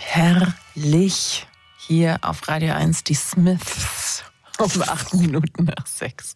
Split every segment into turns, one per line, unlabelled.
Herrlich. Hier auf Radio 1 die Smiths um 8 Minuten nach 6.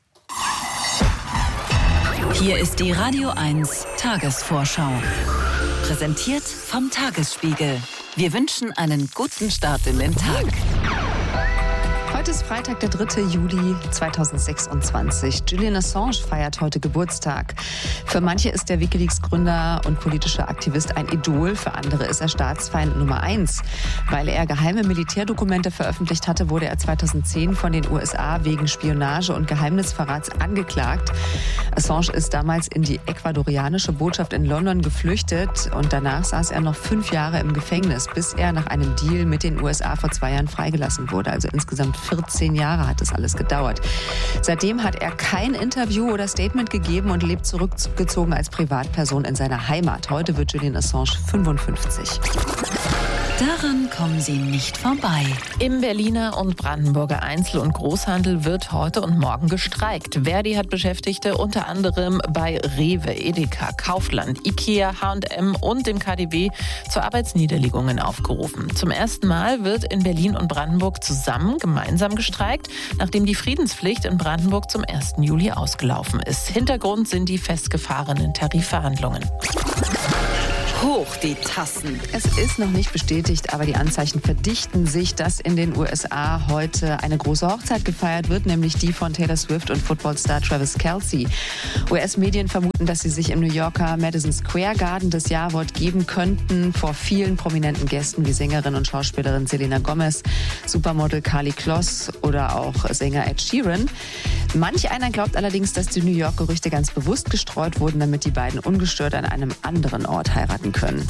Hier ist die Radio 1 Tagesvorschau. Präsentiert vom Tagesspiegel. Wir wünschen einen guten Start in den Tag.
Heute ist Freitag, der 3. Juli 2026. Julian Assange feiert heute Geburtstag. Für manche ist der WikiLeaks-Gründer und politischer Aktivist ein Idol, für andere ist er Staatsfeind Nummer 1. Weil er geheime Militärdokumente veröffentlicht hatte, wurde er 2010 von den USA wegen Spionage und Geheimnisverrats angeklagt. Assange ist damals in die ecuadorianische Botschaft in London geflüchtet und danach saß er noch 5 Jahre im Gefängnis, bis er nach einem Deal mit den USA vor 2 Jahren freigelassen wurde. Also insgesamt 14 Jahre hat das alles gedauert. Seitdem hat er kein Interview oder Statement gegeben und lebt zurückgezogen als Privatperson in seiner Heimat. Heute wird Julian Assange 55.
Daran kommen Sie nicht vorbei.
Im Berliner und Brandenburger Einzel- und Großhandel wird heute und morgen gestreikt. Verdi hat Beschäftigte unter anderem bei Rewe, Edeka, Kaufland, Ikea, H&M und dem KaDeWe zu Arbeitsniederlegungen aufgerufen. Zum ersten Mal wird in Berlin und Brandenburg gemeinsam gestreikt, nachdem die Friedenspflicht in Brandenburg zum 1. Juli ausgelaufen ist. Hintergrund sind die festgefahrenen Tarifverhandlungen.
Hoch die Tassen.
Es ist noch nicht bestätigt, aber die Anzeichen verdichten sich, dass in den USA heute eine große Hochzeit gefeiert wird, nämlich die von Taylor Swift und Footballstar Travis Kelce. US-Medien vermuten, dass sie sich im New Yorker Madison Square Garden das Ja-Wort geben könnten vor vielen prominenten Gästen wie Sängerin und Schauspielerin Selena Gomez, Supermodel Karlie Kloss oder auch Sänger Ed Sheeran. Manch einer glaubt allerdings, dass die New York-Gerüchte ganz bewusst gestreut wurden, damit die beiden ungestört an einem anderen Ort heiraten können.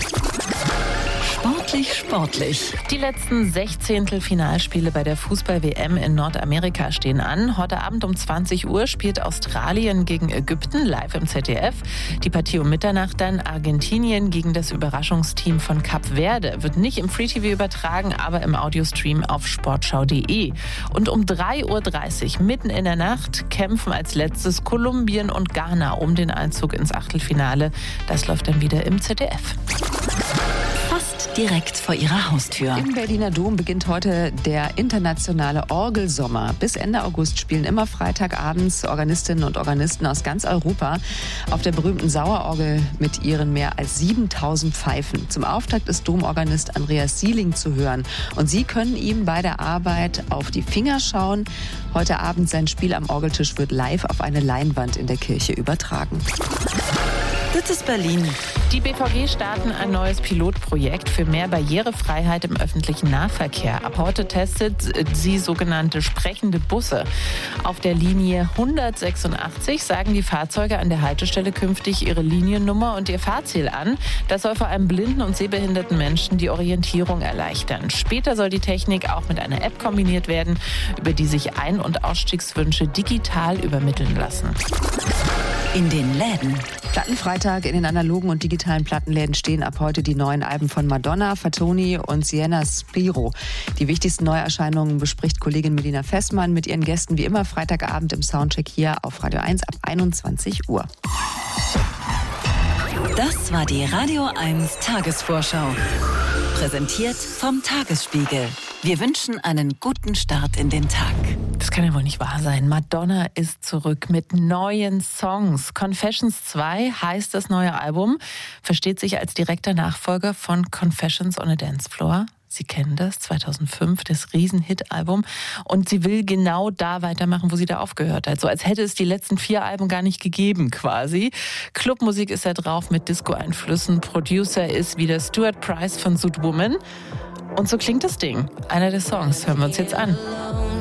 Sportlich.
Die letzten 16. Finalspiele bei der Fußball-WM in Nordamerika stehen an. Heute Abend um 20 Uhr spielt Australien gegen Ägypten live im ZDF. Die Partie um Mitternacht dann Argentinien gegen das Überraschungsteam von Kap Verde. Wird nicht im Free-TV übertragen, aber im Audiostream auf sportschau.de. Und um 3.30 Uhr mitten in der Nacht kämpfen als letztes Kolumbien und Ghana um den Einzug ins Achtelfinale. Das läuft dann wieder im ZDF.
Fast direkt vor Ihrer Haustür.
Im Berliner Dom beginnt heute der internationale Orgelsommer. Bis Ende August spielen immer Freitagabends Organistinnen und Organisten aus ganz Europa auf der berühmten Sauerorgel mit ihren mehr als 7000 Pfeifen. Zum Auftakt ist Domorganist Andreas Sieling zu hören. Und Sie können ihm bei der Arbeit auf die Finger schauen. Heute Abend sein Spiel am Orgeltisch wird live auf eine Leinwand in der Kirche übertragen.
Das ist Berlin.
Die BVG starten ein neues Pilotprojekt für mehr Barrierefreiheit im öffentlichen Nahverkehr. Ab heute testet sie sogenannte sprechende Busse. Auf der Linie 186 sagen die Fahrzeuge an der Haltestelle künftig ihre Liniennummer und ihr Fahrziel an. Das soll vor allem blinden und sehbehinderten Menschen die Orientierung erleichtern. Später soll die Technik auch mit einer App kombiniert werden, über die sich Ein- und Ausstiegswünsche digital übermitteln lassen.
In den Läden.
Plattenfreitag in den analogen und digitalen Plattenläden stehen ab heute die neuen Alben von Madonna, Fatoni und Sienna Spiro. Die wichtigsten Neuerscheinungen bespricht Kollegin Melina Fessmann mit ihren Gästen wie immer Freitagabend im Soundcheck hier auf Radio 1 ab 21 Uhr.
Das war die Radio 1 Tagesvorschau. Präsentiert vom Tagesspiegel. Wir wünschen einen guten Start in den Tag.
Das kann ja wohl nicht wahr sein. Madonna ist zurück mit neuen Songs. Confessions 2 heißt das neue Album, versteht sich als direkter Nachfolger von Confessions on a Dance Floor. Sie kennen das, 2005, das Riesen-Hit-Album. Und sie will genau da weitermachen, wo sie da aufgehört hat. So als hätte es die letzten 4 Alben gar nicht gegeben quasi. Clubmusik ist da drauf mit Disco-Einflüssen. Producer ist wieder Stuart Price von Zoot Woman. Und so klingt das Ding. Einer der Songs. Hören wir uns jetzt an.